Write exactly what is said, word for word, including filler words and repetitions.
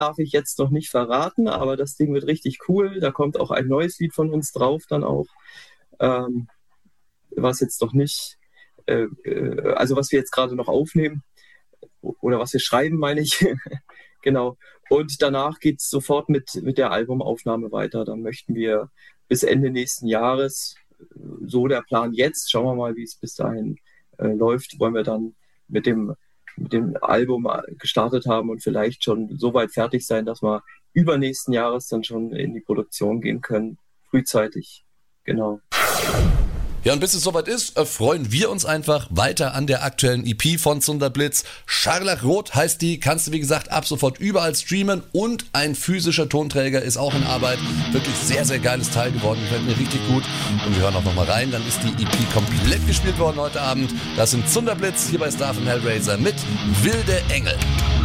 darf ich jetzt noch nicht verraten, aber das Ding wird richtig cool. Da kommt auch ein neues Lied von uns drauf dann auch, ähm, was jetzt noch nicht, äh, äh, also was wir jetzt gerade noch aufnehmen oder was wir schreiben, meine ich. Genau. Und danach geht es sofort mit, mit der Albumaufnahme weiter. Dann möchten wir bis Ende nächsten Jahres, so der Plan jetzt, schauen wir mal, wie es bis dahin äh, läuft, wollen wir dann mit dem mit dem Album gestartet haben und vielleicht schon so weit fertig sein, dass wir übernächsten Jahres dann schon in die Produktion gehen können, frühzeitig, genau. Ja, und bis es soweit ist, freuen wir uns einfach weiter an der aktuellen E P von Zunderblitz. Scharlachrot heißt die, kannst du wie gesagt ab sofort überall streamen und ein physischer Tonträger ist auch in Arbeit. Wirklich sehr, sehr geiles Teil geworden, gefällt mir richtig gut. Und wir hören auch nochmal rein, dann ist die E P komplett gespielt worden heute Abend. Das sind Zunderblitz hier bei Star von Hellraiser mit Wilde Engel.